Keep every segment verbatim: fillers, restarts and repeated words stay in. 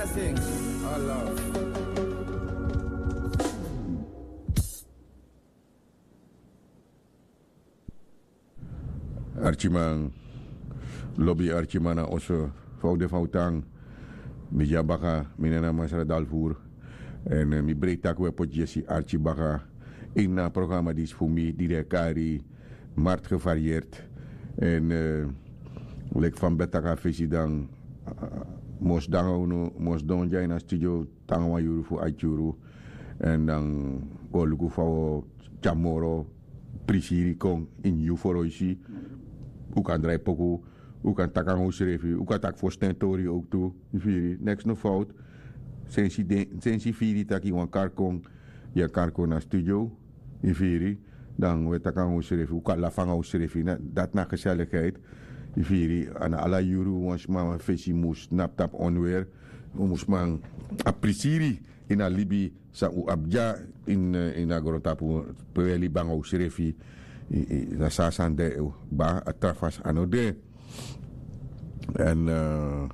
Blessings. All love. Archimang lobby Archimana onze Foude Foutang Mija Baka Minena Masra Dalvoer en uh, mi breed tak we pot Jesse Archibaka in na programma die is voor mij die de kari mart gevarieerd en uh, lek van betaka visie dan uh, mos dan mos don jai na studio tangwa yuru fu achuru en dan go luku fa chamoro prisiri kong in you for isi u kan draai poku u kan takang hoe schreef u kan tak voor stentori ook toe viri niks no fout sensi sensi viri taki wan karkong ya karko na studio in viri dan we takang hoe schreef u kan la fanga hoe schreef na dat na gezelligheid in viri ana ala yuru was ma fesi mus nap tap onweer u mus man aprisiri in a libi sa u abja in in agrotapu peweli bang hoe schreef na sasande ba atrafas anode en uh,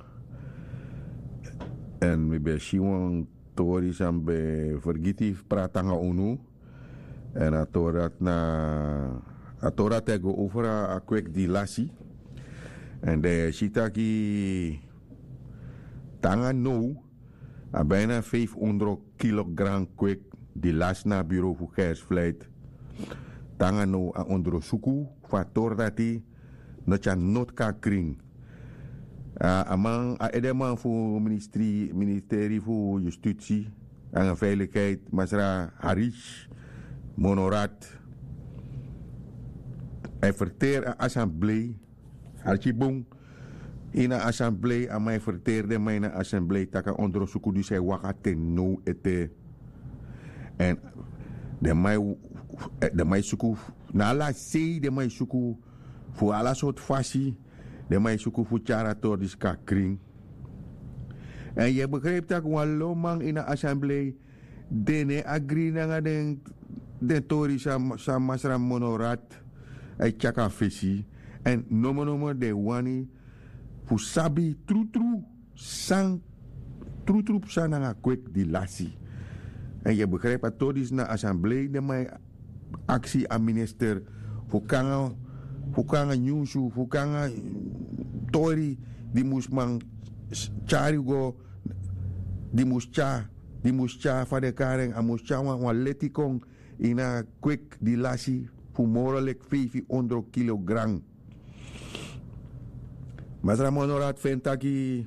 en mi be siwon tori sambe vergiti pratanga unu en atorat na atorat ego over a kwek di lasi en de sitaki tanga no a bijna vijfhonderd kilogram kwek di las na bureau voor kersvleit tanga no a ondro suku fator dati no cha not ka kring a amang a edeman fu ministry ministerie fu justitie en veiligheid masra Harish Monorat hij verteer a assemblee Archibong in a assemblee a mij verteerde mijn assemblee taka ondro suku dus hij wakate no ete en de mij de mij suku na ala sei de mij suku fu ala soort fasi de mij suku fu charator dis ka kring en je begrijpt dat wallo man in een assemblee dene agri na den den tori sa sa masra monorat ai chaka fesi en nomo nomo de wani fu sabi tru tru sang tru tru sana na kwek di lasi en je begrijpt dat todis na assemblee de mij actie aan minister fukanga fukanga nyusu fukanga tori di musman charigo di muscha di muscha fa de karen a muscha wan letikong ina quick di lasi fu moralek vijfhonderd kilogram masra monorat fentaki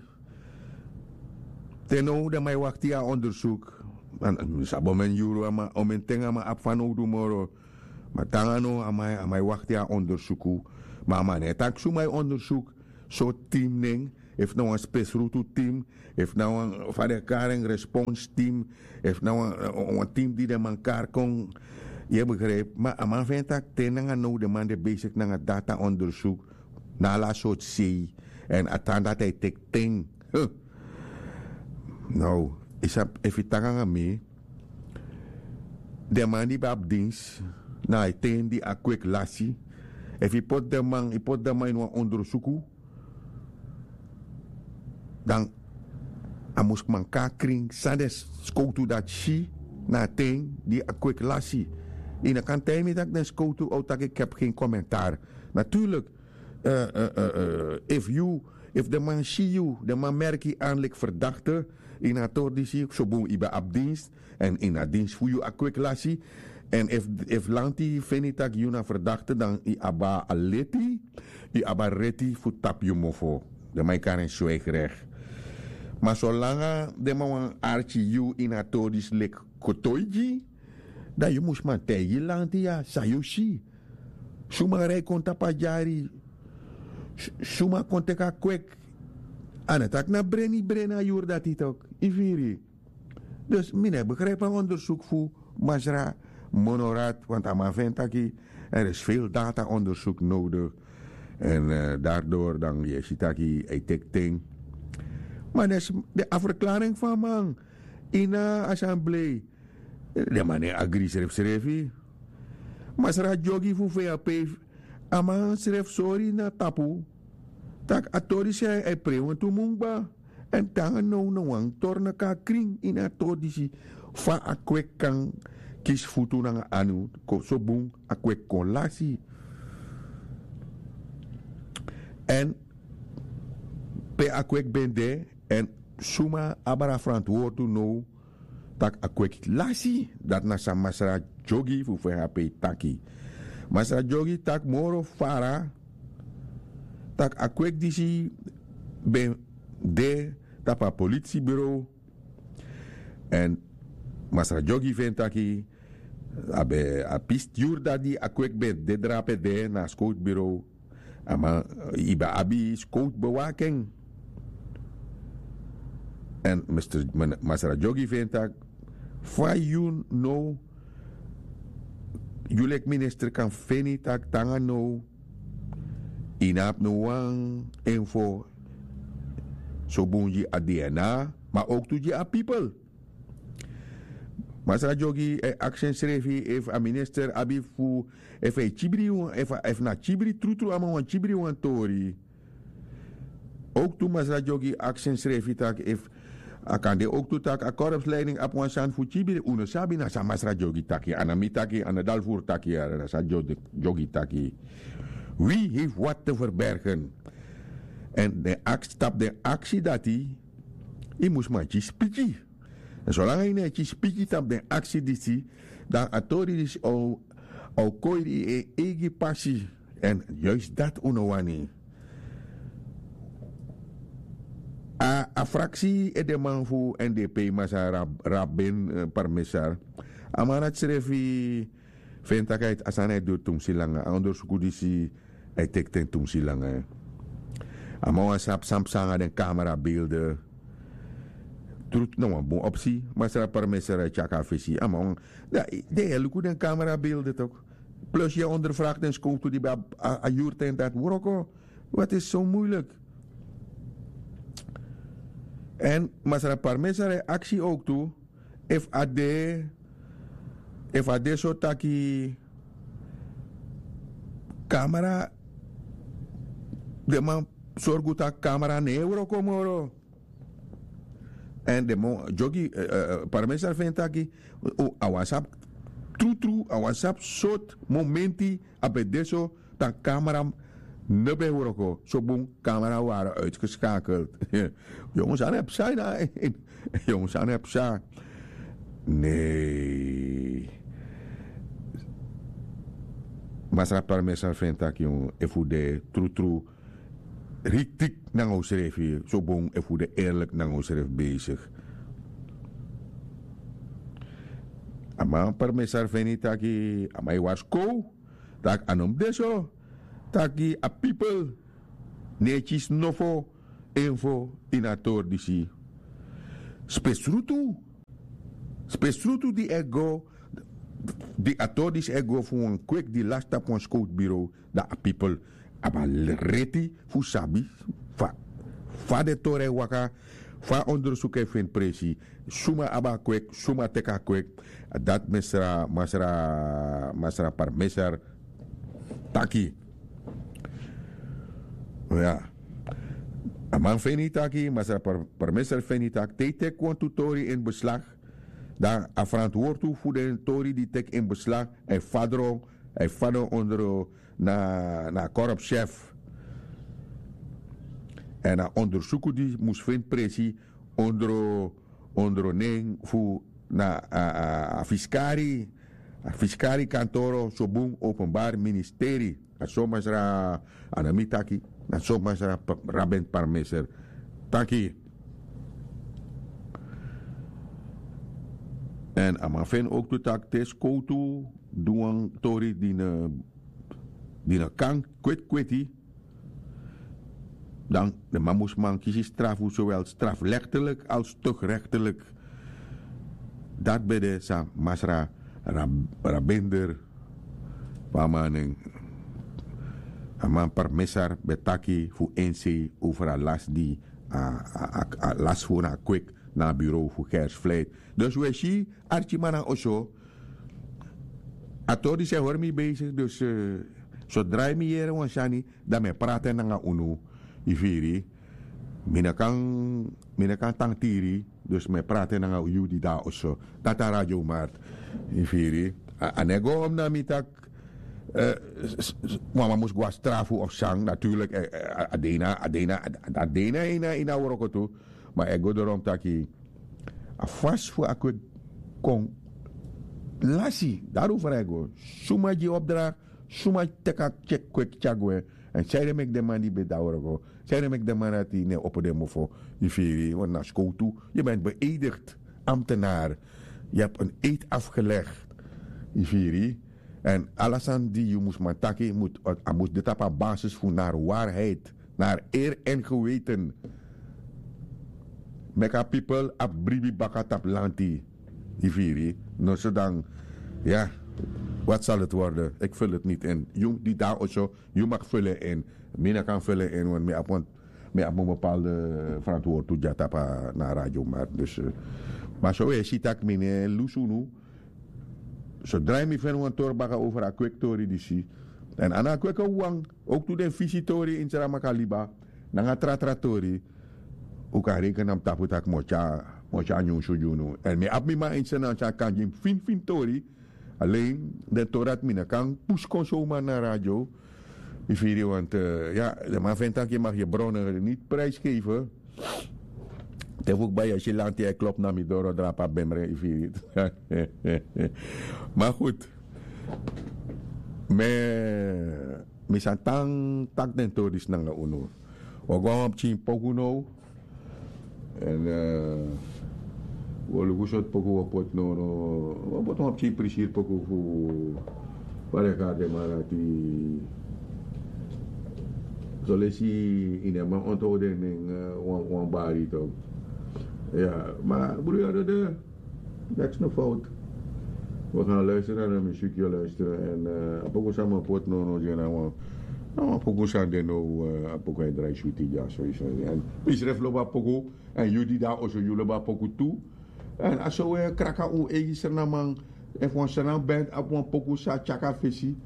teno de mai wakti a onderzoek sabomen juro ama omentenga ma apfano dumoro matangano amai amai wakti a onderzoeku maar man het ak so my onderzoek so team ning if nou een spesrutu team if nou een vader karen response team if nou een, een team die de man kar kon je begrijpt maar aman vindt dat tenanga nou de man de basic na data onderzoek na la soort C en atan dat hij tek ting huh. Nou is dat even tangan me de man die op dienst na hij ten die a quick lassie if je pot de man je pot de man in een onderzoek dan amus man kakring sades skoutu dat shi na ten die a quick lassie in een kantijn met dat den skoutu ook dat ik heb geen commentaar natuurlijk uh, uh, uh, uh, if you if de man see you de man merk je aanlijk verdachte in haar tordisi so boom iba op dienst en in haar dienst voor je a quick lassie en if if lanti finitak you na verdachte dan i aba aleti i aba reti fu tap you mofo de mij kan een zwijgrecht maar zolang de man archi you in haar tordis lek kotoiji dan je moest maar tegen lanti ja sayushi suma rei konta pajari suma konteka kwek en tak na breni brena jur dat dit ook in viri dus mine begrijp een onderzoek voor masra monorat want aan mijn vent er is veel data onderzoek nodig en uh, daardoor dan je ziet dat je ting maar dat is de afverklaring van man in de assemblee de man is agri schreef schreef masra jogi voor V A P ama schreef sorry na tapu tak atori siya ay prewan tumungba En dan nou nou ang torna ka kring in a todisi fa a kwek kang kis futu nanga anu ko sobung a kwek kolasi. En pe a kwek bende en suma abara verantwoord nou tak a kwek lasi dat na sa masra jogi fu fe hape taki. Masra jogi tak moro fara tak a kwek disi ben de tapa politiebureau en masra jogi ventaki abe a pistuur dat die a kwek ben de drape de na scoutbureau ama iba abi scoutbewaking en mister Masra jogi ventak fayun no julek minister kan feni tak tanga no inap no wang info so bunji a D N A, maar ook toe je a people. Masra jogi e action schreef if a minister abi fu if e chibri if if na chibri tru tru ama wan chibri wan tori. Ook toe Masra jogi action schreef tak if akan de ook toe tak a korpsleiding ap wan san fu chibri uno sabi na sa Masra jogi taki anami taki anadalvoer taki na sa jogi taki. Wie heeft wat te verbergen? En de stap de actie dat hij, hij moest maar spiki. En zolang hij niet spiki op de actie die hij, dan atori is al al kooi die eigen passie. En juist dat unowani. A, a fractie e de man voor N D P masa rab, rabin uh, parmesar. Amanat schreef vindt dat hij asanai door tung silanga. Onderzoek die si hij tekent tung silanga. Ama sap samsanga den camerabeelden. Trut nou een bon optie, maar ze permisseren chaka visie. Ama de hele goed den camerabeelden toch. Plus je ondervraagt en scoot die bij ajuurt en dat worko. Wat is zo moeilijk? En maar ze permisseren actie ook toe. If ade, if ade so taki camera de man zorgu tak camera neuro komoro. En de mo jogi uh, uh, parmesar ventaki o a WhatsApp tru tru a WhatsApp sot momenti abedeso ta camera nebe horoko so boom camera waren uitgeschakeld. Jongens aan heb zijn daar. Jongens aan heb zijn. Nee. Masra parmesar ventaki jong efude tru tru richtig nang ons schreef hier, zo bon en voor de eerlijk nang ons schreef bezig. Ama permesar veni taki, ama i was ko, tak anom deso, taki a people, netjes nofo, info, inator disi. Spesrutu, spesrutu di ego, di atodis ego voor een quick di last op een scoutbureau, da a people. Aba reti fu sabi fa fa de tore waka fa onderzoek even presi suma aba kwek suma teka kwek dat mesra masra masra par mesar taki ja aman feni taki masra par, par mesar feni tak te tek want tutori in beslag dan a verantwoord toe voor de tori die tek in beslag en fadro en fadro onder na na korpschef en na onderzoeken die moest vinden precies onder onder neng voor na a fiscari a fiscari kantoro sobung openbaar ministerie na soms ra anamitaki na soms ra raben parmeser taki en amafen ook de tak tes kotu duang tori die die na kan kwet kweti dan de man moest man kiezen straf zowel strafrechtelijk als tuchtrechtelijk dat bij de sa masra rab, rabender pamaning aman parmesar betaki fu N C over a las die a, a, a las voor na kwik na bureau voor gersvleet dus we zien archimana oso atodi se hoor me bezig dus uh, zodra je me hier wansani dan me praten na unu ifiri Mina kan, mina kan tang tiri, dus me praten na nga uyu di da oso. Tata radio mart, ifiri. Anego om na mitak, mama moest gwa strafu of sang, natuurlijk, adena, adena, adena ina ina worokotu. Maar ego daarom taki, afas voor akwe kon, lasi, daarover ego. Suma ji opdracht, suma teka check kwek chagwe. En zij mek de man die bij Daurago. Zij mek de man dat die ne op de mofo. Je veri, want naar school toe. Je bent beëdigd ambtenaar. Je hebt een eed afgelegd. Je veri. En alles aan die je moest mataki, moet, moet dit op een basis voor naar waarheid. Naar eer en geweten. Meka people ap bribi bakat ap lanti. Je veri. Nou zodan, ja. Wat zal het worden? Ik vul het niet in. Je, die daar of zo, je mag vullen in. Mina kan vullen in, want ik heb een bepaalde verantwoording toe naar radio. Maar, dus, uh, maar zo is het dat ik Lusunu. Zodra ik van een torbaka over een kwektori die zie. En aan een kwek wang, ook toen de visitori in Saramakaliba, naar een tratratori, ook kan rekenen op tapu tak mocha, mocha nyushu junu. En me ap me maar in zijn kan je fin fin tori. Alleen, de Torat mina kan pushkon zomaar naar radio. Ik vind je, want uh, ja, maar vindt dat je mag je bronnen niet prijsgeven. Het heeft ook bij als je land die klopt naar me door drapa bemre. Ik vind het. Maar goed. Me, me san tang tak den toris nang la uno. O gwa op chin pokuno. En uh, Wolo gusot poco wapot no no wapot mo chi prisir poco fu para ka de marati solesi ina ma onto de ning wan wan bari to ja maar broer ja de niks no fout we gaan luisteren naar muziekje luisteren en uh, poco samen pot no no jena wan no poco sa de no uh, poco e drai shuti ja so so en is reflo poco en judi da oso juleba poco tu. En als je kraka u egiser na man en van zijn band op een poku sa chaka fesi,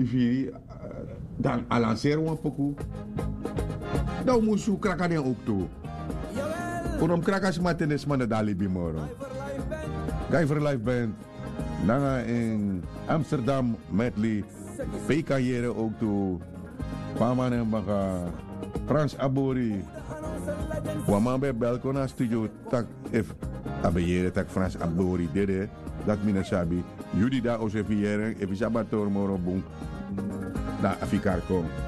dan alanceer een poku. Dan moet je kraka den ook toe. Waarom kraka is matenes man de dali bimoro? Guyver Live Band, nanga in Amsterdam medley, P carrière ook toe. Paman en baga Frans Abori. Waman bij Belkona studio tak if abeyere tak Frans Abori dede dat mina sabi. Judi da oseviere if isabator moro bunk da afikar kom.